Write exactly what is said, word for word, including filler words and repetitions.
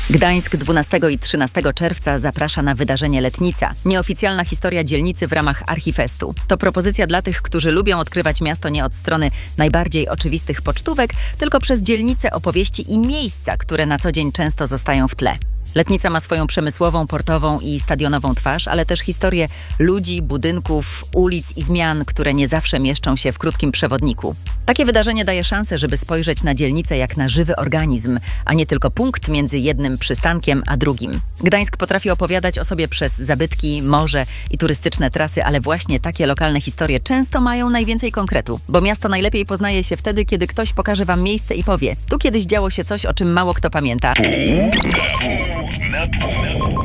Gdańsk dwunastego i trzynastego czerwca zaprasza na wydarzenie Letnica. Nieoficjalna historia dzielnicy w ramach Archifestu. To propozycja dla tych, którzy lubią odkrywać miasto nie od strony najbardziej oczywistych pocztówek, tylko przez dzielnice, opowieści i miejsca, które na co dzień często zostają w tle. Letnica ma swoją przemysłową, portową i stadionową twarz, ale też historię ludzi, budynków, ulic i zmian, które nie zawsze mieszczą się w krótkim przewodniku. Takie wydarzenie daje szansę, żeby spojrzeć na dzielnicę jak na żywy organizm, a nie tylko punkt między jednym przystankiem a drugim. Gdańsk potrafi opowiadać o sobie przez zabytki, morze i turystyczne trasy, ale właśnie takie lokalne historie często mają najwięcej konkretu, bo miasto najlepiej poznaje się wtedy, kiedy ktoś pokaże wam miejsce i powie: tu kiedyś działo się coś, o czym mało kto pamięta. Na pół.